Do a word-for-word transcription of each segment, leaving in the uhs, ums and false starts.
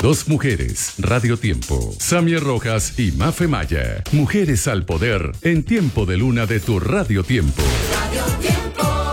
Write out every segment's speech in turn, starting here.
Dos mujeres, Radio Tiempo. Samia Rojas y Mafe Maya. Mujeres al poder en Tiempo de Luna de tu Radio Tiempo. Radio Tiempo.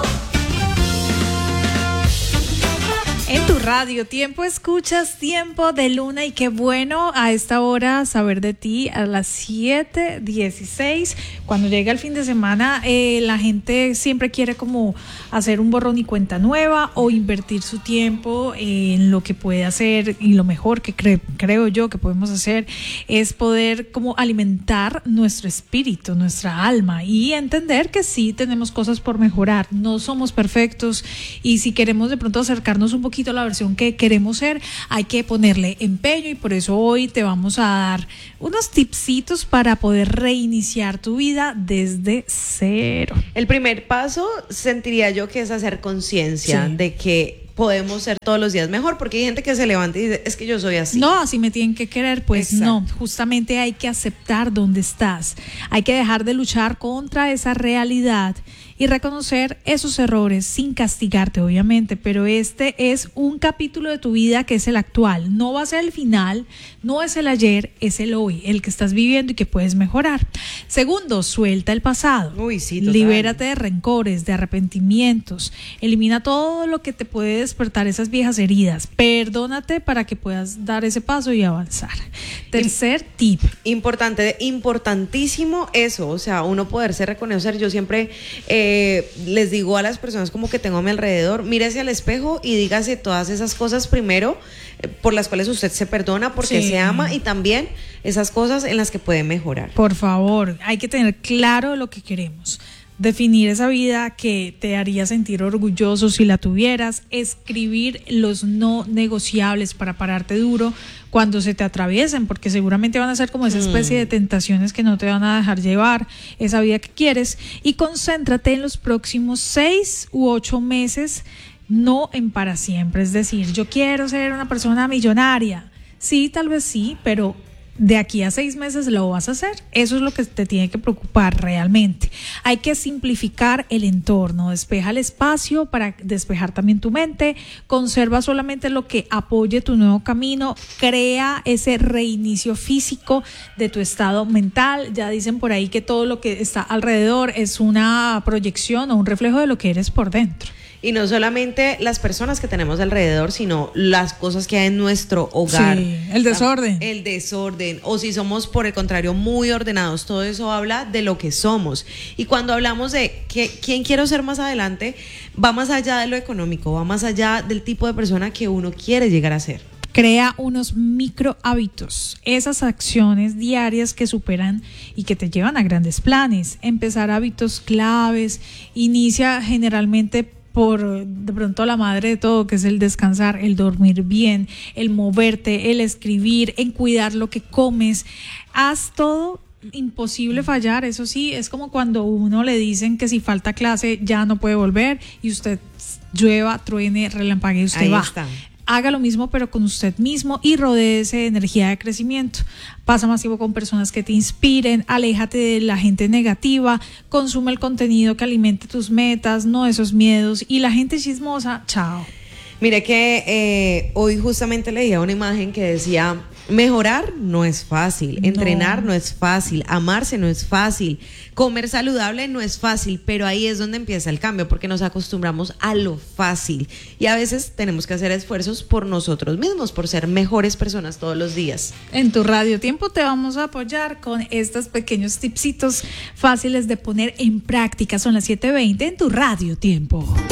En tu Radio Tiempo escuchas Tiempo de Luna y qué bueno a esta hora saber de ti a las siete dieciséis. Cuando llega el fin de semana, eh, la gente siempre quiere como hacer un borrón y cuenta nueva o invertir su tiempo en lo que puede hacer, y lo mejor que cre- creo yo que podemos hacer es poder como alimentar nuestro espíritu, nuestra alma, y entender que sí tenemos cosas por mejorar, no somos perfectos, y si queremos de pronto acercarnos un poquito a la versión que queremos ser, hay que ponerle empeño, y por eso hoy te vamos a dar unos tipsitos para poder reiniciar tu vida desde cero. El primer paso sentiría yo que es hacer conciencia sí. de que podemos ser todos los días mejor, porque hay gente que se levanta y dice, es que yo soy así. No, así me tienen que querer, pues exacto. No, justamente hay que aceptar dónde estás, hay que dejar de luchar contra esa realidad y reconocer esos errores sin castigarte, obviamente, pero este es un capítulo de tu vida que es el actual, no va a ser el final, no es el ayer, es el hoy, el que estás viviendo y que puedes mejorar. Segundo, suelta el pasado. Uy, sí, total. Libérate de rencores, de arrepentimientos, elimina todo lo que te puede despertar esas viejas heridas, perdónate para que puedas dar ese paso y avanzar. Tercer tip. Importante, importantísimo eso, o sea, uno poderse reconocer. Yo siempre eh, les digo a las personas como que tengo a mi alrededor, mírese al espejo y dígase todas esas cosas primero eh, por las cuales usted se perdona, porque sí. se ama, y también esas cosas en las que puede mejorar. Por favor, hay que tener claro lo que queremos. Definir esa vida que te haría sentir orgulloso si la tuvieras, escribir los no negociables para pararte duro cuando se te atraviesen, porque seguramente van a ser como esa especie de tentaciones que no te van a dejar llevar esa vida que quieres, y concéntrate en los próximos seis u ocho meses, no en para siempre. Es decir, yo quiero ser una persona millonaria, sí, tal vez sí, pero de aquí a seis meses lo vas a hacer. Eso es lo que te tiene que preocupar realmente. Hay que simplificar el entorno, despeja el espacio para despejar también tu mente, conserva solamente lo que apoye tu nuevo camino, crea ese reinicio físico de tu estado mental. Ya dicen por ahí que todo lo que está alrededor es una proyección o un reflejo de lo que eres por dentro. Y no solamente las personas que tenemos alrededor, sino las cosas que hay en nuestro hogar. Sí, el desorden. El desorden. O si somos, por el contrario, muy ordenados. Todo eso habla de lo que somos. Y cuando hablamos de que, quién quiero ser más adelante, va más allá de lo económico, va más allá del tipo de persona que uno quiere llegar a ser. Crea unos micro hábitos, esas acciones diarias que superan y que te llevan a grandes planes. Empezar hábitos claves, inicia generalmente por de pronto la madre de todo, que es el descansar, el dormir bien, el moverte, el escribir, en cuidar lo que comes. Haz todo. Imposible fallar, eso sí, es como cuando uno le dicen que si falta clase ya no puede volver, y usted llueva, truene, relampaguee, usted Ahí va. Está. Haga lo mismo pero con usted mismo y rodéese de energía de crecimiento. Pasa más tiempo con personas que te inspiren, aléjate de la gente negativa, consume el contenido que alimente tus metas, no esos miedos, y la gente chismosa, chao. Mire que eh, hoy justamente leía una imagen que decía, mejorar no es fácil, entrenar no. no es fácil, amarse no es fácil, comer saludable no es fácil, pero ahí es donde empieza el cambio, porque nos acostumbramos a lo fácil y a veces tenemos que hacer esfuerzos por nosotros mismos, por ser mejores personas todos los días. En tu Radio Tiempo te vamos a apoyar con estos pequeños tipsitos fáciles de poner en práctica. Son las siete veinte en tu Radio Tiempo.